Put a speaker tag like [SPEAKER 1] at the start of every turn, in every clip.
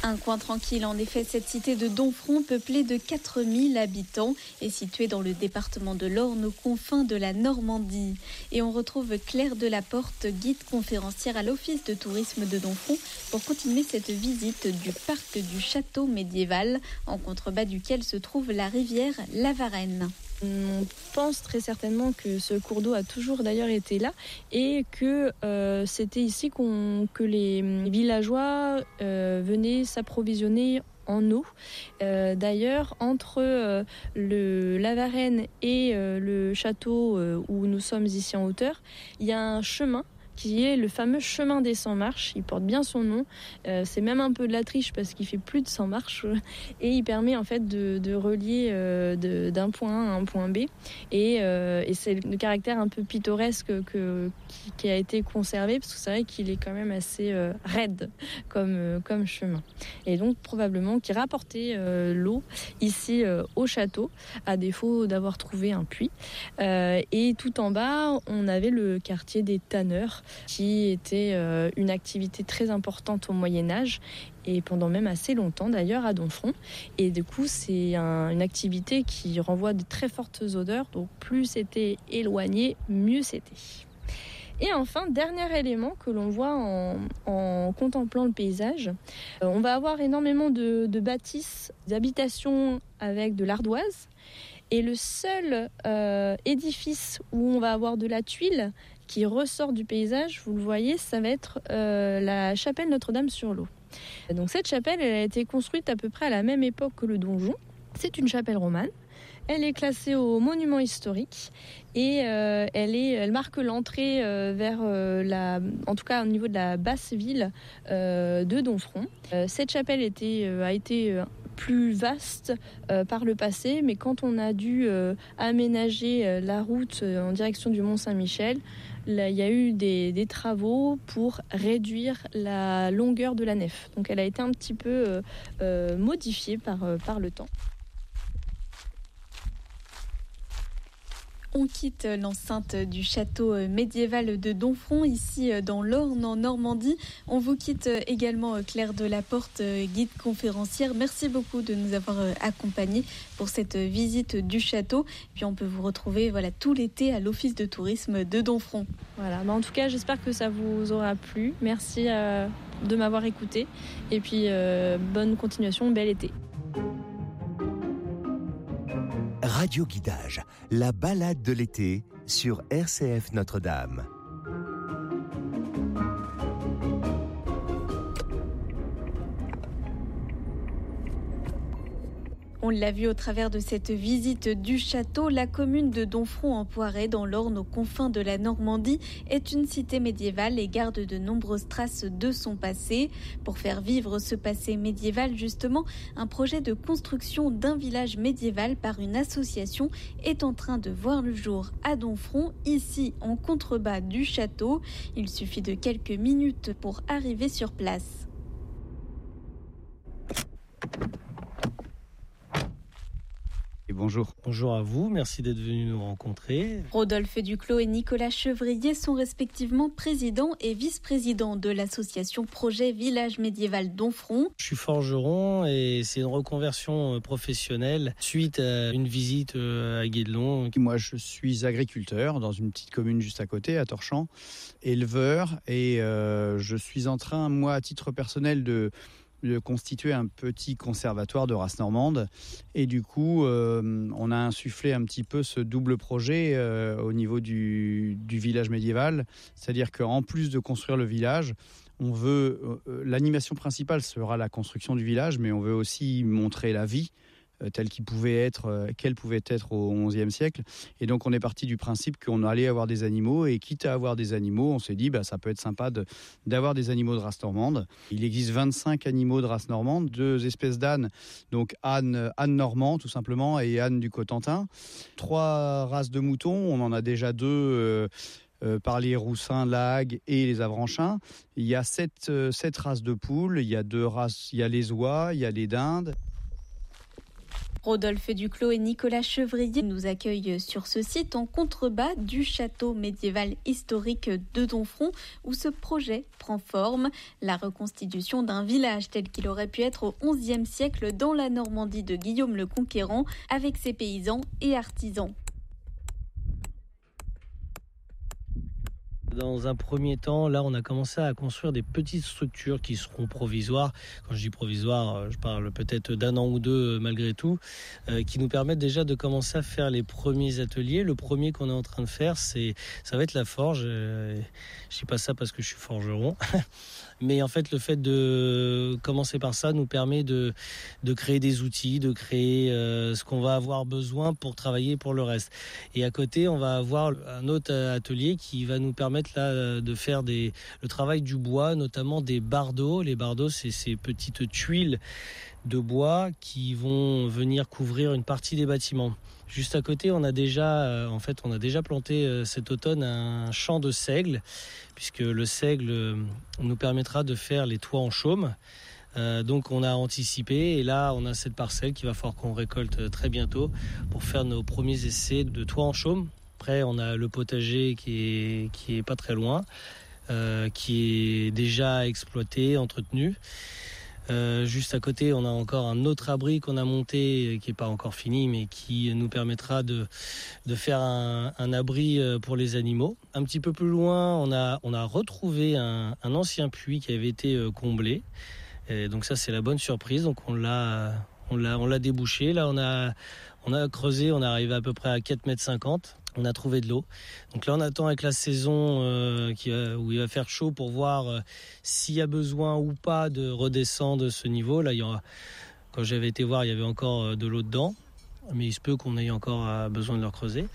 [SPEAKER 1] Un coin tranquille, en effet, cette cité de Domfront, peuplée de 4000 habitants, est située dans le département de l'Orne, aux confins de la Normandie. Et on retrouve Claire Delaporte, guide conférencière à l'Office de tourisme de Domfront, pour continuer cette visite du parc du château médiéval, en contrebas duquel se trouve la rivière la Varenne.
[SPEAKER 2] On pense très certainement que ce cours d'eau a toujours d'ailleurs été là et que c'était ici que les villageois venaient s'approvisionner en eau. D'ailleurs, entre la Varenne et le château où nous sommes ici en hauteur, il y a un chemin qui est le fameux chemin des 100 marches. Il porte bien son nom. C'est même un peu de la triche parce qu'il fait plus de 100 marches et il permet en fait de relier d'un point A à un point B. Et c'est le caractère un peu pittoresque qui a été conservé parce que c'est vrai qu'il est quand même assez raide comme chemin. Et donc probablement qu'il rapportait l'eau ici au château à défaut d'avoir trouvé un puits. Et tout en bas, on avait le quartier des tanneurs qui était une activité très importante au Moyen-Âge et pendant même assez longtemps d'ailleurs à Domfront. Et du coup, c'est une activité qui renvoie de très fortes odeurs, donc plus c'était éloigné, mieux c'était. Et enfin, dernier élément que l'on voit en contemplant le paysage, on va avoir énormément de bâtisses, d'habitations avec de l'ardoise. Et le seul édifice où on va avoir de la tuile qui ressort du paysage, vous le voyez, ça va être la chapelle Notre-Dame-sur-L'Eau. Donc cette chapelle, elle a été construite à peu près à la même époque que le donjon. C'est une chapelle romane. Elle est classée au monument historique et elle marque l'entrée vers en tout cas au niveau de la basse ville de Domfront. Cette chapelle a été plus vaste par le passé, mais quand on a dû aménager la route en direction du Mont-Saint-Michel, là, il y a eu des travaux pour réduire la longueur de la nef. Donc elle a été un petit peu modifiée par le temps.
[SPEAKER 1] On quitte l'enceinte du château médiéval de Domfront, ici dans l'Orne, en Normandie. On vous quitte également, Claire Delaporte, guide conférencière. Merci beaucoup de nous avoir accompagnés pour cette visite du château. Puis on peut vous retrouver tout l'été à l'Office de tourisme de Domfront.
[SPEAKER 2] Voilà, en tout cas, j'espère que ça vous aura plu. Merci de m'avoir écouté. Et puis, bonne continuation, bel été.
[SPEAKER 3] Radio Guidage, la balade de l'été sur RCF Notre-Dame.
[SPEAKER 1] On l'a vu au travers de cette visite du château, la commune de Domfront-en-Poiret, dans l'Orne, aux confins de la Normandie, est une cité médiévale et garde de nombreuses traces de son passé. Pour faire vivre ce passé médiéval, justement, un projet de construction d'un village médiéval par une association est en train de voir le jour à Domfront, ici en contrebas du château. Il suffit de quelques minutes pour arriver sur place.
[SPEAKER 4] Et bonjour.
[SPEAKER 5] Bonjour à vous, merci d'être venu nous rencontrer.
[SPEAKER 1] Rodolphe Duclos et Nicolas Chevrier sont respectivement présidents et vice-présidents de l'association Projet Village Médiéval Domfront.
[SPEAKER 5] Je suis forgeron et c'est une reconversion professionnelle suite à une visite à Guédelon.
[SPEAKER 4] Moi, je suis agriculteur dans une petite commune juste à côté, à Torchamps, éleveur, et je suis en train, moi, à titre personnel, de constituer un petit conservatoire de race normande. Et du coup, on a insufflé un petit peu ce double projet au niveau du village médiéval. C'est-à-dire qu'en plus de construire le village, on veut... l'animation principale sera la construction du village, mais on veut aussi montrer la vie telle qu'elle pouvait être au XIe siècle. Et donc on est parti du principe qu'on allait avoir des animaux, et quitte à avoir des animaux, on s'est dit ça peut être sympa d'avoir des animaux de race normande. Il existe 25 animaux de race normande, 2 espèces d'ânes, donc âne normand tout simplement et âne du Cotentin, 3 races de moutons, on en a déjà 2 par les roussins, lagues et les avranchins. Il y a 7 races de poules, il y a 2 races, il y a les oies, il y a les dindes.
[SPEAKER 1] Rodolphe Duclos et Nicolas Chevrier nous accueillent sur ce site en contrebas du château médiéval historique de Domfront où ce projet prend forme. La reconstitution d'un village tel qu'il aurait pu être au XIe siècle dans la Normandie de Guillaume le Conquérant avec ses paysans et artisans.
[SPEAKER 5] Dans un premier temps, là, on a commencé à construire des petites structures qui seront provisoires. Quand je dis provisoires, je parle peut-être d'un an ou deux malgré tout, qui nous permettent déjà de commencer à faire les premiers ateliers. Le premier qu'on est en train de faire, ça va être la forge. Je dis pas ça parce que je suis forgeron. Mais en fait, le fait de commencer par ça nous permet de créer des outils, de créer ce qu'on va avoir besoin pour travailler pour le reste. Et à côté, on va avoir un autre atelier qui va nous permettre là de faire le travail du bois, notamment des bardeaux. Les bardeaux, c'est ces petites tuiles de bois qui vont venir couvrir une partie des bâtiments. Juste à côté, on a déjà planté cet automne un champ de seigle, puisque le seigle nous permettra de faire les toits en chaume. Donc on a anticipé et là on a cette parcelle qu'il va falloir qu'on récolte très bientôt pour faire nos premiers essais de toits en chaume. Après on a le potager qui est pas très loin, qui est déjà exploité, entretenu. Juste à côté, on a encore un autre abri qu'on a monté, qui n'est pas encore fini, mais qui nous permettra de faire un abri pour les animaux. Un petit peu plus loin, on a retrouvé un ancien puits qui avait été comblé. Et donc ça, c'est la bonne surprise. Donc on l'a débouché. Là, on a creusé, on est arrivé à peu près à 4,50 m. On a trouvé de l'eau. Donc là, on attend avec la saison où il va faire chaud pour voir s'il y a besoin ou pas de redescendre ce niveau. Là, quand j'avais été voir, il y avait encore de l'eau dedans. Mais il se peut qu'on ait encore besoin de le creuser.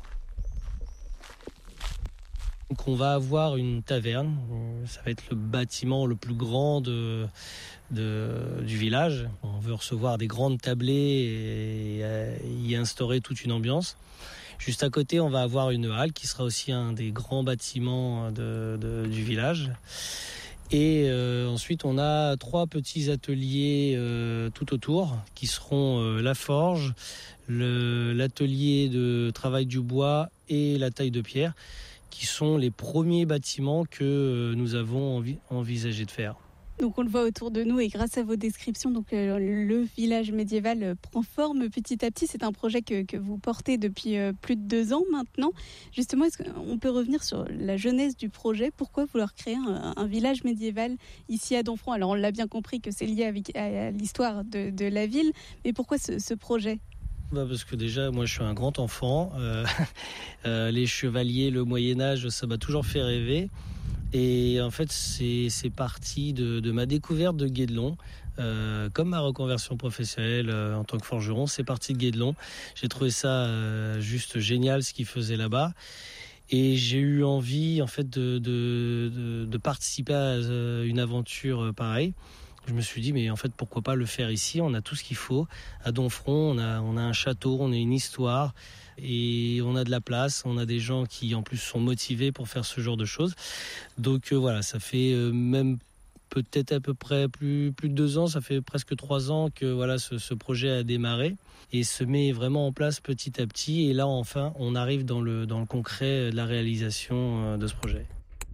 [SPEAKER 5] Donc on va avoir une taverne. Ça va être le bâtiment le plus grand du village. On veut recevoir des grandes tablées et y instaurer toute une ambiance. Juste à côté, on va avoir une halle qui sera aussi un des grands bâtiments du village. Et ensuite, on a 3 petits ateliers tout autour qui seront la forge, l'atelier de travail du bois et la taille de pierre, qui sont les premiers bâtiments que nous avons envisagé de faire.
[SPEAKER 6] Donc on le voit autour de nous et grâce à vos descriptions, donc le village médiéval prend forme petit à petit. C'est un projet que vous portez depuis plus de 2 ans maintenant. Justement, est-ce qu'on peut revenir sur la genèse du projet ? Pourquoi vouloir créer un village médiéval ici à Domfront ? Alors on l'a bien compris que c'est lié à l'histoire de la ville, mais pourquoi ce projet ?
[SPEAKER 5] Parce que déjà, moi je suis un grand enfant. Les chevaliers, le Moyen-Âge, ça m'a toujours fait rêver. Et en fait, c'est parti de ma découverte de Guédelon. Comme ma reconversion professionnelle en tant que forgeron, c'est parti de Guédelon. J'ai trouvé ça juste génial ce qu'ils faisaient là-bas. Et j'ai eu envie en fait de participer à une aventure pareille. Je me suis dit, mais en fait, pourquoi pas le faire ici ? On a tout ce qu'il faut. À Domfront, on a un château, on a une histoire et on a de la place. On a des gens qui, en plus, sont motivés pour faire ce genre de choses. Donc voilà, ça fait même peut-être à peu près plus de 2 ans. Ça fait presque 3 ans que voilà, ce projet a démarré et se met vraiment en place petit à petit. Et là, enfin, on arrive dans le concret de la réalisation de ce projet.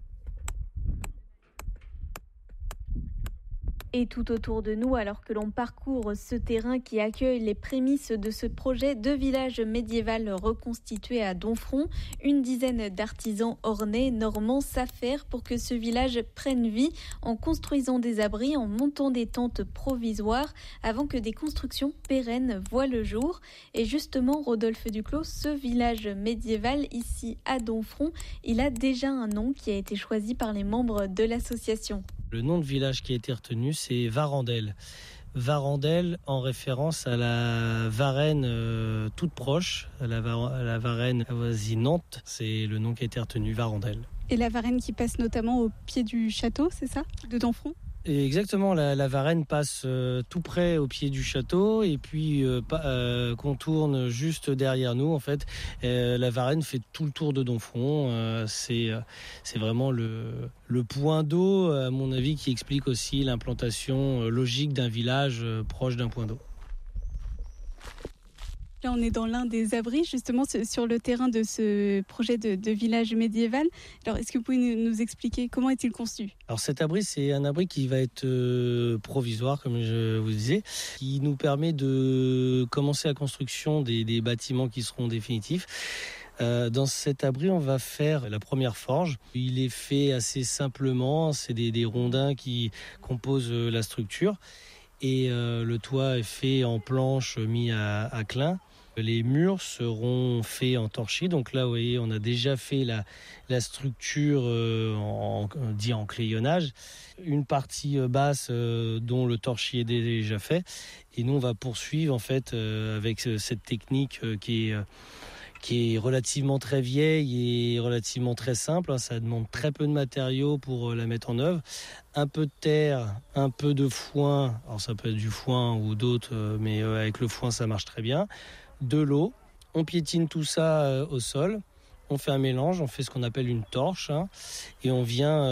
[SPEAKER 1] Et tout autour de nous, alors que l'on parcourt ce terrain qui accueille les prémices de ce projet de village médiéval reconstitué à Domfront, une dizaine d'artisans ornais normands s'affairent pour que ce village prenne vie en construisant des abris, en montant des tentes provisoires avant que des constructions pérennes voient le jour. Et justement, Rodolphe Duclos, ce village médiéval ici à Domfront, il a déjà un nom qui a été choisi par les membres de l'association.
[SPEAKER 5] Le nom de village qui a été retenu, c'est Varandel. Varandel en référence à la Varenne toute proche, à la Varenne avoisinante. C'est le nom qui a été retenu, Varandel.
[SPEAKER 6] Et la Varenne qui passe notamment au pied du château, c'est ça, de Domfront ?
[SPEAKER 5] Et exactement, la Varenne passe tout près au pied du château et puis contourne juste derrière nous. En fait, la Varenne fait tout le tour de Domfront. C'est vraiment le point d'eau, à mon avis, qui explique aussi l'implantation logique d'un village proche d'un point d'eau.
[SPEAKER 6] Là, on est dans l'un des abris, justement, sur le terrain de ce projet de village médiéval. Alors, est-ce que vous pouvez nous expliquer comment est-il conçu ?
[SPEAKER 5] Alors cet abri, c'est un abri qui va être provisoire, comme je vous disais, qui nous permet de commencer la construction des bâtiments qui seront définitifs. Dans cet abri, on va faire la première forge. Il est fait assez simplement, c'est des rondins qui composent la structure. Et le toit est fait en planches mis à clin. Les murs seront faits en torchis. Donc là, vous voyez, on a déjà fait la structure dit en clayonnage. Une partie basse dont le torchis est déjà fait. Et nous, on va poursuivre en fait avec cette technique qui est relativement très vieille et relativement très simple. Ça demande très peu de matériaux pour la mettre en œuvre. Un peu de terre, un peu de foin. Alors ça peut être du foin ou d'autres, mais avec le foin, ça marche très bien. De l'eau. On piétine tout ça au sol. On fait un mélange, on fait ce qu'on appelle une torche, et on vient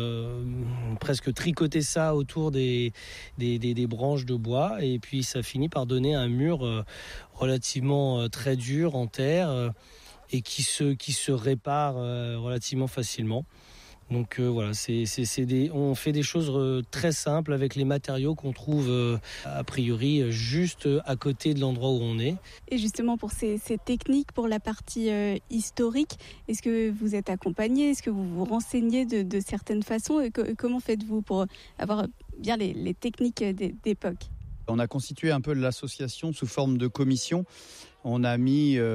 [SPEAKER 5] presque tricoter ça autour des branches de bois, et puis ça finit par donner un mur relativement très dur en terre et qui se répare relativement facilement. Donc voilà, on fait des choses très simples avec les matériaux qu'on trouve a priori juste à côté de l'endroit où on est.
[SPEAKER 6] Et justement pour ces techniques, pour la partie historique, est-ce que vous êtes accompagné ? Est-ce que vous vous renseignez de certaines façons ? Et comment faites-vous pour avoir bien les techniques d'époque ?
[SPEAKER 4] On a constitué un peu l'association sous forme de commission. On a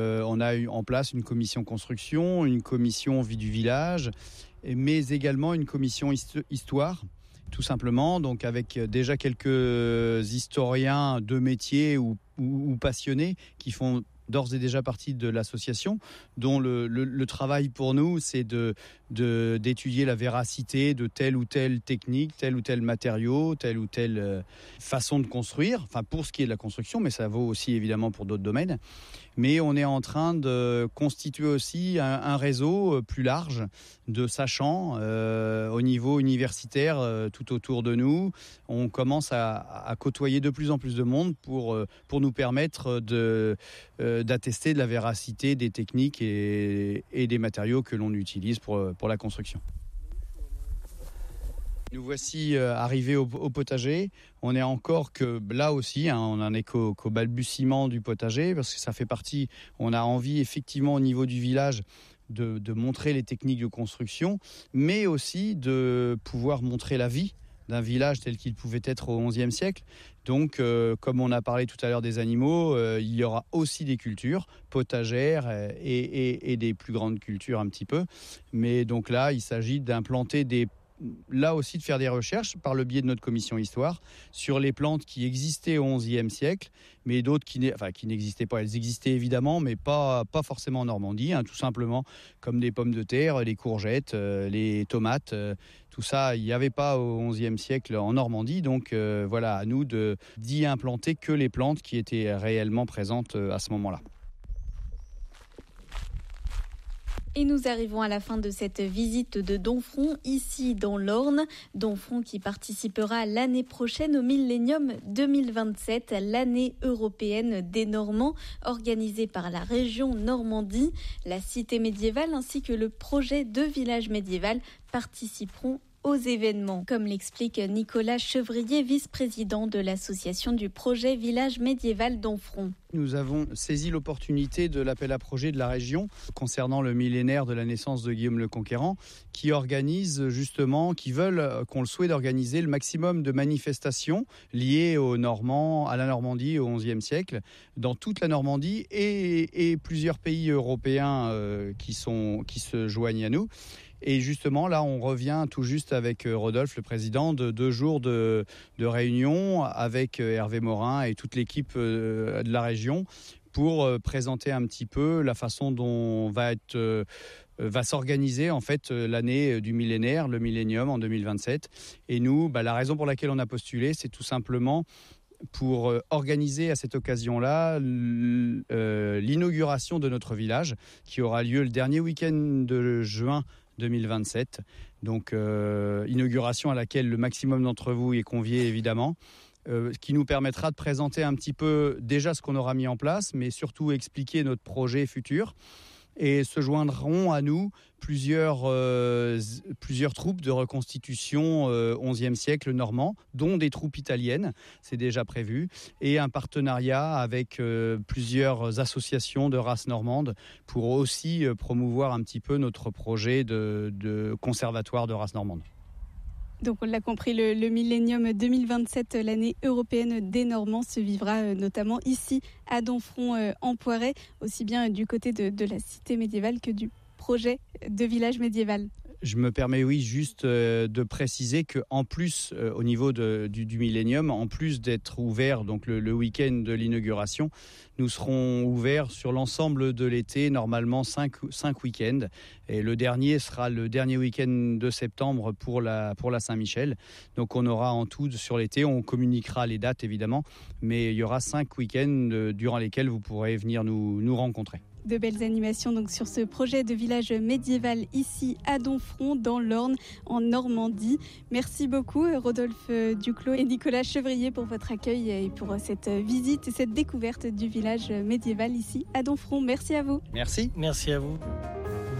[SPEAKER 4] eu en place une commission construction, une commission vie du village, mais également une commission histoire, tout simplement, donc avec déjà quelques historiens de métier ou passionnés qui font d'ores et déjà partie de l'association, dont le travail pour nous, c'est d'étudier la véracité de telle ou telle technique, tel ou tel matériau, telle ou telle façon de construire, enfin pour ce qui est de la construction, mais ça vaut aussi évidemment pour d'autres domaines. Mais on est en train de constituer aussi un réseau plus large de sachants au niveau universitaire tout autour de nous. On commence à côtoyer de plus en plus de monde pour nous permettre d'attester de la véracité des techniques et des matériaux que l'on utilise pour la construction. Nous voici arrivés au potager. On est encore que là aussi, on n'en est qu'au balbutiement du potager parce que ça fait partie. On a envie effectivement au niveau du village de montrer les techniques de construction, mais aussi de pouvoir montrer la vie d'un village tel qu'il pouvait être au XIe siècle. Donc, comme on a parlé tout à l'heure des animaux, il y aura aussi des cultures potagères et des plus grandes cultures un petit peu. Mais donc là, il s'agit d'implanter là aussi de faire des recherches par le biais de notre commission histoire sur les plantes qui existaient au XIe siècle, mais d'autres qui n'existaient pas. Elles existaient évidemment, mais pas forcément en Normandie, tout simplement comme des pommes de terre, les courgettes, les tomates, tout ça, il n'y avait pas au XIe siècle en Normandie. Donc voilà, à nous d'y implanter que les plantes qui étaient réellement présentes à ce moment-là.
[SPEAKER 1] Et nous arrivons à la fin de cette visite de Domfront, ici dans l'Orne. Domfront qui participera l'année prochaine au Millénium 2027, l'année européenne des Normands, organisée par la région Normandie. La cité médiévale ainsi que le projet de village médiéval participeront aux événements, comme l'explique Nicolas Chevrier, vice-président de l'association du projet Village médiéval Domfront.
[SPEAKER 4] Nous avons saisi l'opportunité de l'appel à projet de la région concernant le millénaire de la naissance de Guillaume le Conquérant, qui organise justement, qu'on le souhaite organiser le maximum de manifestations liées aux Normands, à la Normandie au XIe siècle, dans toute la Normandie et plusieurs pays européens qui se joignent à nous. Et justement, là, on revient tout juste avec Rodolphe, le président, de 2 jours de réunion avec Hervé Morin et toute l'équipe de la région pour présenter un petit peu la façon dont va s'organiser en fait l'année du millénaire, le millénium en 2027. Et nous, la raison pour laquelle on a postulé, c'est tout simplement pour organiser à cette occasion-là l'inauguration de notre village qui aura lieu le dernier week-end de juin 2027. Donc, inauguration à laquelle le maximum d'entre vous est convié, évidemment. qui nous permettra de présenter un petit peu déjà ce qu'on aura mis en place, mais surtout expliquer notre projet futur. Et se joindront à nous plusieurs troupes de reconstitution 11e siècle normand, dont des troupes italiennes, c'est déjà prévu, et un partenariat avec plusieurs associations de race normande pour aussi promouvoir un petit peu notre projet de conservatoire de race normande.
[SPEAKER 6] Donc on l'a compris, le Millennium 2027, l'année européenne des Normands, se vivra notamment ici à Domfront en Poiret, aussi bien du côté de la cité médiévale que du projet de village médiéval.
[SPEAKER 4] Je me permets, juste de préciser qu'en plus, au niveau du Millennium, en plus d'être ouvert donc le week-end de l'inauguration, nous serons ouverts sur l'ensemble de l'été, normalement 5 week-ends. Et le dernier sera le dernier week-end de septembre pour la Saint-Michel. Donc on aura en tout sur l'été, on communiquera les dates évidemment, mais il y aura 5 week-ends durant lesquels vous pourrez venir nous rencontrer.
[SPEAKER 6] De belles animations donc sur ce projet de village médiéval ici à Domfront, dans l'Orne, en Normandie. Merci beaucoup Rodolphe Duclos et Nicolas Chevrier pour votre accueil et pour cette visite et cette découverte du village médiéval ici à Domfront. Merci à vous.
[SPEAKER 4] Merci.
[SPEAKER 5] Merci à vous.